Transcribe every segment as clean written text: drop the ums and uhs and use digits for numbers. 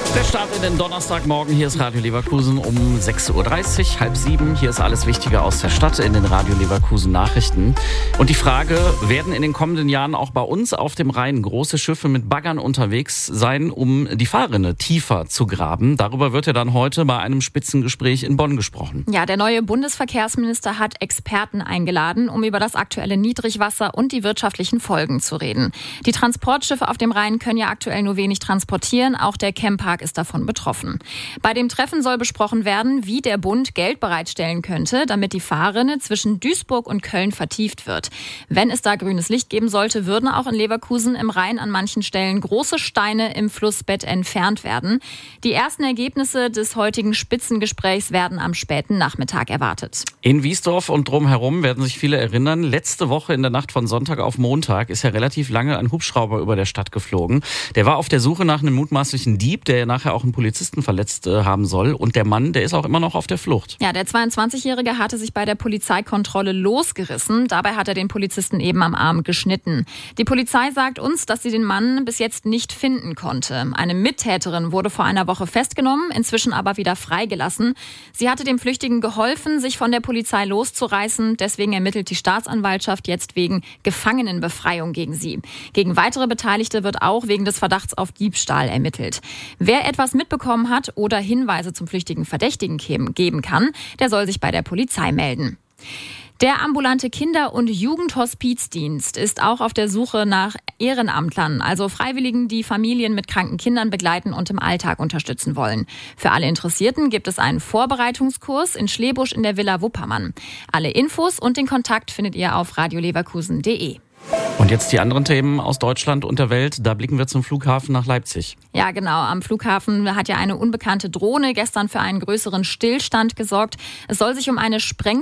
Der Start in den Donnerstagmorgen. Hier ist Radio Leverkusen um 6.30 Uhr, 6:30. Hier ist alles Wichtige aus der Stadt in den Radio Leverkusen Nachrichten. Und die Frage, werden in den kommenden Jahren auch bei uns auf dem Rhein große Schiffe mit Baggern unterwegs sein, um die Fahrrinne tiefer zu graben? Darüber wird ja dann heute bei einem Spitzengespräch in Bonn gesprochen. Ja, der neue Bundesverkehrsminister hat Experten eingeladen, um über das aktuelle Niedrigwasser und die wirtschaftlichen Folgen zu reden. Die Transportschiffe auf dem Rhein können ja aktuell nur wenig transportieren. Auch der Chempark ist davon betroffen. Bei dem Treffen soll besprochen werden, wie der Bund Geld bereitstellen könnte, damit die Fahrrinne zwischen Duisburg und Köln vertieft wird. Wenn es da grünes Licht geben sollte, würden auch in Leverkusen im Rhein an manchen Stellen große Steine im Flussbett entfernt werden. Die ersten Ergebnisse des heutigen Spitzengesprächs werden am späten Nachmittag erwartet. In Wiesdorf und drumherum werden sich viele erinnern. Letzte Woche in der Nacht von Sonntag auf Montag ist ja relativ lange ein Hubschrauber über der Stadt geflogen. Der war auf der Suche nach einem mutmaßlichen Dieb, der nachher auch einen Polizisten verletzt haben soll. Und der Mann, der ist auch immer noch auf der Flucht. Ja, der 22-Jährige hatte sich bei der Polizeikontrolle losgerissen. Dabei hat er den Polizisten eben am Arm geschnitten. Die Polizei sagt uns, dass sie den Mann bis jetzt nicht finden konnte. Eine Mittäterin wurde vor einer Woche festgenommen, inzwischen aber wieder freigelassen. Sie hatte dem Flüchtigen geholfen, sich von der Polizei loszureißen. Deswegen ermittelt die Staatsanwaltschaft jetzt wegen Gefangenenbefreiung gegen sie. Gegen weitere Beteiligte wird auch wegen des Verdachts auf Diebstahl ermittelt. Wer etwas mitbekommen hat oder Hinweise zum flüchtigen Verdächtigen geben kann, der soll sich bei der Polizei melden. Der ambulante Kinder- und Jugendhospizdienst ist auch auf der Suche nach Ehrenamtlern, also Freiwilligen, die Familien mit kranken Kindern begleiten und im Alltag unterstützen wollen. Für alle Interessierten gibt es einen Vorbereitungskurs in Schlebusch in der Villa Wuppermann. Alle Infos und den Kontakt findet ihr auf radioleverkusen.de. Und jetzt die anderen Themen aus Deutschland und der Welt. Da blicken wir zum Flughafen nach Leipzig. Ja, genau. Am Flughafen hat ja eine unbekannte Drohne gestern für einen größeren Stillstand gesorgt. Es soll sich um eine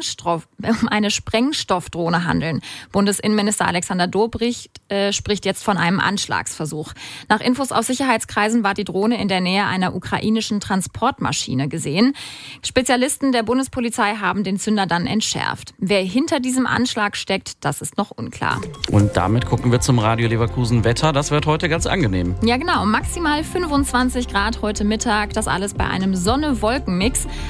Sprengstoffdrohne handeln. Bundesinnenminister Alexander Dobrindt spricht jetzt von einem Anschlagsversuch. Nach Infos aus Sicherheitskreisen war die Drohne in der Nähe einer ukrainischen Transportmaschine gesehen. Spezialisten der Bundespolizei haben den Zünder dann entschärft. Wer hinter diesem Anschlag steckt, das ist noch unklar. Und damit gucken wir zum Radio Leverkusen Wetter. Das wird heute ganz angenehm. Ja, genau. Maximal 25 Grad heute Mittag. Das alles bei einem Sonne-Wolken-Mix.